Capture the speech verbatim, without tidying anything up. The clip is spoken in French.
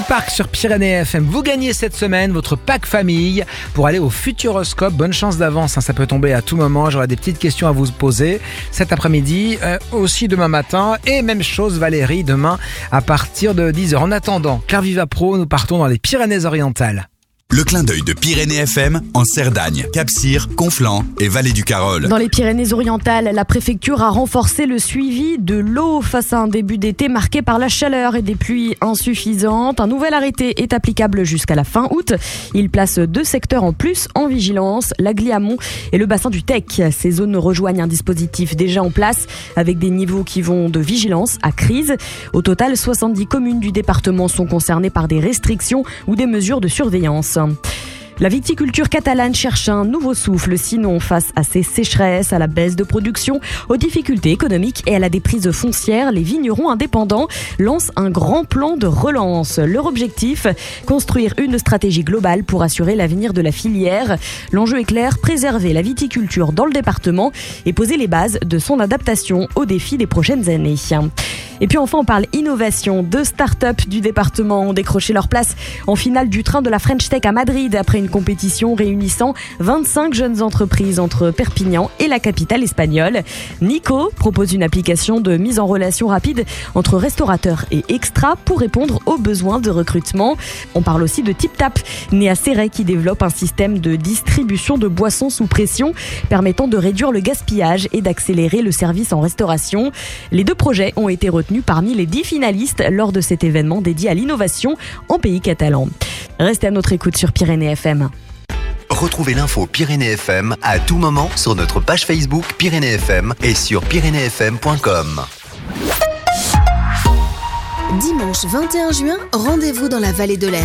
Park sur Pyrénées F M. Vous gagnez cette semaine votre pack famille pour aller au Futuroscope. Bonne chance d'avance, hein, ça peut tomber à tout moment. J'aurai des petites questions à vous poser cet après-midi, euh, aussi demain matin. Et même chose Valérie, demain à partir de dix heures. En attendant, Claire Viva Pro, nous partons dans les Pyrénées-Orientales. Le clin d'œil de Pyrénées F M en Cerdagne, Cap-Cyr, Conflans et Vallée du Carol. Dans les Pyrénées-Orientales, la préfecture a renforcé le suivi de l'eau face à un début d'été marqué par la chaleur et des pluies insuffisantes. Un nouvel arrêté est applicable jusqu'à la fin août. Il place deux secteurs en plus en vigilance, l'Agliamont et le bassin du Tech. Ces zones rejoignent un dispositif déjà en place avec des niveaux qui vont de vigilance à crise. Au total, soixante-dix communes du département sont concernées par des restrictions ou des mesures de surveillance. La viticulture catalane cherche un nouveau souffle, sinon face à ces sécheresses, à la baisse de production, aux difficultés économiques et à la déprise foncière, les vignerons indépendants lancent un grand plan de relance. Leur objectif, construire une stratégie globale pour assurer l'avenir de la filière. L'enjeu est clair, préserver la viticulture dans le département et poser les bases de son adaptation aux défis des prochaines années. Et puis enfin, on parle innovation. Deux startups du département ont décroché leur place en finale du train de la French Tech à Madrid après une compétition réunissant vingt-cinq jeunes entreprises entre Perpignan et la capitale espagnole. Nico propose une application de mise en relation rapide entre restaurateurs et extras pour répondre aux besoins de recrutement. On parle aussi de TipTap, né à Céret, qui développe un système de distribution de boissons sous pression permettant de réduire le gaspillage et d'accélérer le service en restauration. Les deux projets ont été retenus parmi les dix finalistes lors de cet événement dédié à l'innovation en pays catalan. Restez à notre écoute sur Pyrénées F M. Retrouvez l'info Pyrénées F M à tout moment sur notre page Facebook Pyrénées F M et sur pyrénées f m point com. Dimanche vingt et un juin, rendez-vous dans la vallée de l'Aisne.